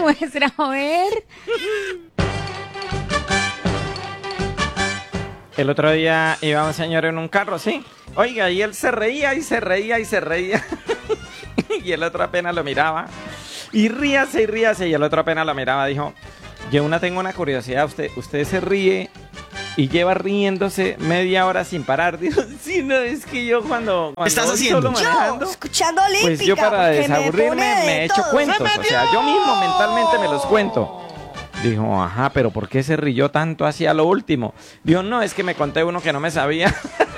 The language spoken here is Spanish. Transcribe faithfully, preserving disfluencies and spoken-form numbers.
muestra, a ver. El otro día iba un señor en un carro, sí. Oiga, y él se reía y se reía y se reía. Y el otro apenas lo miraba. Y ríase y ríase. Y el otro apenas lo miraba. Dijo, yo una tengo una curiosidad. Usted, usted se ríe y lleva riéndose media hora sin parar. Dijo, sí, no, es que yo cuando... cuando ¿Estás voy haciendo? solo manejando, Yo, escuchando Olímpica. pues yo para porque me desaburrirme pone me, de he hecho todo. cuentos. O sea, yo mismo mentalmente me los cuento. Dijo, ajá, pero ¿por qué se rió tanto hacia lo último? Dijo, no, es que me conté uno que no me sabía.